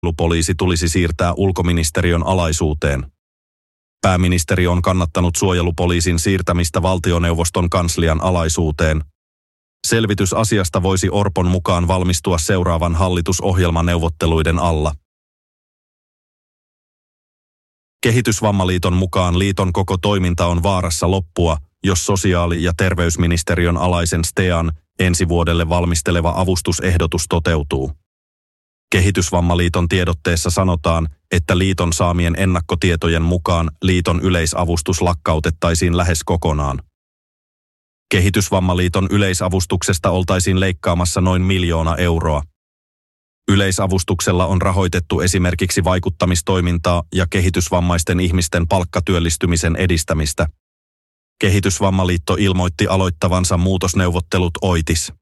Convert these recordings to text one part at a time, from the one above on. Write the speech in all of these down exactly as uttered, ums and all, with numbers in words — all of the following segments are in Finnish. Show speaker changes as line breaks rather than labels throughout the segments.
suojelupoliisi tulisi siirtää ulkoministeriön alaisuuteen. Pääministeri on kannattanut suojelupoliisin siirtämistä valtioneuvoston kanslian alaisuuteen. Selvitys asiasta voisi Orpon mukaan valmistua seuraavan hallitusohjelmaneuvotteluiden alla. Kehitysvammaliiton mukaan liiton koko toiminta on vaarassa loppua, jos sosiaali- ja terveysministeriön alaisen STEAn ensi vuodelle valmisteleva avustusehdotus toteutuu. Kehitysvammaliiton tiedotteessa sanotaan, että liiton saamien ennakkotietojen mukaan liiton yleisavustus lakkautettaisiin lähes kokonaan. Kehitysvammaliiton yleisavustuksesta oltaisiin leikkaamassa noin miljoona euroa. Yleisavustuksella on rahoitettu esimerkiksi vaikuttamistoimintaa ja kehitysvammaisten ihmisten palkkatyöllistymisen edistämistä. Kehitysvammaliitto ilmoitti aloittavansa muutosneuvottelut Oitis.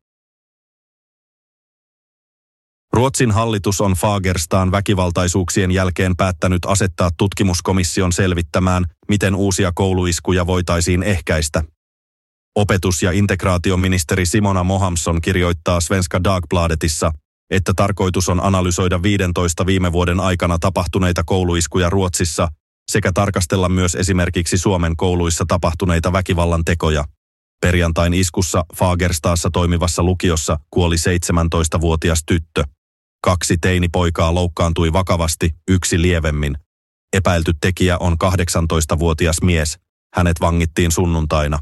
Ruotsin hallitus on Fagerstaan väkivaltaisuuksien jälkeen päättänyt asettaa tutkimuskomission selvittämään, miten uusia kouluiskuja voitaisiin ehkäistä. Opetus- ja integraatioministeri Simona Mohamsson kirjoittaa Svenska Dagbladetissa, että tarkoitus on analysoida viidentoista viime vuoden aikana tapahtuneita kouluiskuja Ruotsissa sekä tarkastella myös esimerkiksi Suomen kouluissa tapahtuneita väkivallan tekoja. Perjantain iskussa Fagerstaassa toimivassa lukiossa kuoli seitsemäntoistavuotias tyttö. Kaksi teinipoikaa loukkaantui vakavasti, yksi lievemmin. Epäilty tekijä on kahdeksantoistavuotias mies. Hänet vangittiin sunnuntaina.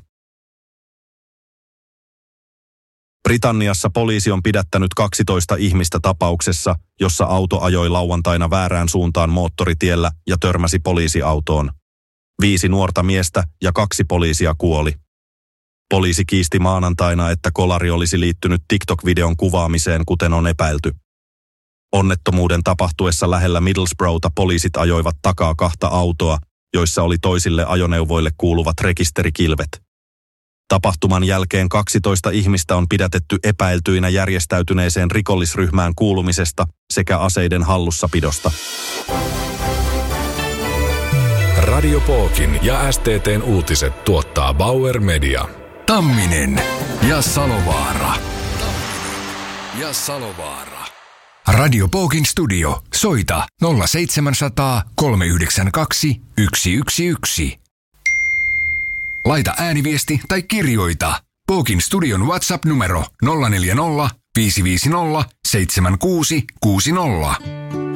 Britanniassa poliisi on pidättänyt kaksitoista ihmistä tapauksessa, jossa auto ajoi lauantaina väärään suuntaan moottoritiellä ja törmäsi poliisiautoon. Viisi nuorta miestä ja kaksi poliisia kuoli. Poliisi kiisti maanantaina, että kolari olisi liittynyt TikTok-videon kuvaamiseen, kuten on epäilty. Onnettomuuden tapahtuessa lähellä Middlesbroughta poliisit ajoivat takaa kahta autoa, joissa oli toisille ajoneuvoille kuuluvat rekisterikilvet. Tapahtuman jälkeen kaksitoista ihmistä on pidätetty epäiltyinä järjestäytyneeseen rikollisryhmään kuulumisesta sekä aseiden hallussapidosta.
Radio Pookin ja S T T:n uutiset tuottaa Bauer Media. Tamminen ja Salovaara. Tamminen ja Salovaara. Radio Pookin studio. Soita nolla seitsemänsataa, kolme yhdeksänkymmentäkaksi, yksi yksi yksi. Laita ääniviesti tai kirjoita. Pookin studion WhatsApp-numero nolla neljä nolla, viisi viisi nolla, seitsemän kuusi kuusi nolla.